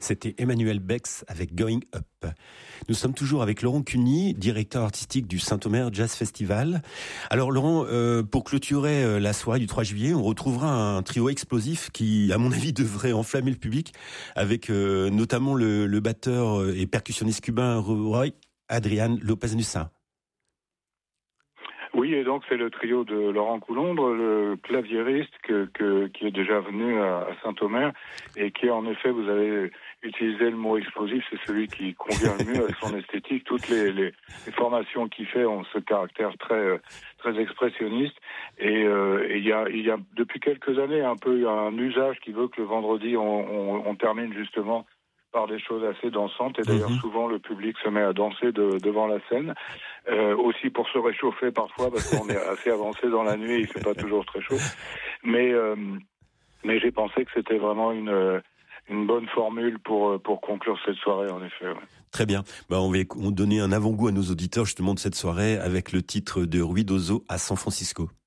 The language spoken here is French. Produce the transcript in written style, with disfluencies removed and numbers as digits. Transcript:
C'était Emmanuel Bex avec Going Up. Nous sommes toujours avec Laurent Cuny, directeur artistique du Saint-Omer Jazz Festival. Alors Laurent, pour clôturer la soirée du 3 juillet, on retrouvera un trio explosif qui, à mon avis, devrait enflammer le public, avec notamment le batteur et percussionniste cubain Roy Adrian Lopez-Nussa. Oui, et donc c'est le trio de Laurent Coulombre, le claviériste qui est déjà venu à Saint-Omer et qui, en effet, vous avez utilisé le mot explosif, c'est celui qui convient le mieux avec son esthétique. Toutes les formations qu'il fait ont ce caractère très expressionniste. Et il y a depuis quelques années un peu un usage qui veut que le vendredi on termine justement par des choses assez dansantes, et d'ailleurs souvent le public se met à danser devant la scène, aussi pour se réchauffer parfois parce qu'on est assez avancé dans la nuit, il fait pas toujours très chaud, mais j'ai pensé que c'était vraiment une bonne formule pour conclure cette soirée, en effet. Ouais. Très bien. On va donner un avant-goût à nos auditeurs justement de cette soirée avec le titre de Ruidoso à San Francisco.